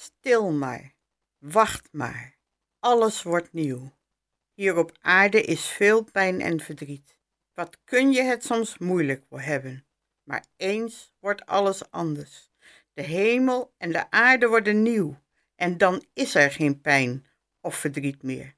Stil maar, wacht maar, alles wordt nieuw. Hier op aarde is veel pijn en verdriet. Wat kun je het soms moeilijk hebben, maar eens wordt alles anders. De hemel en de aarde worden nieuw en dan is er geen pijn of verdriet meer.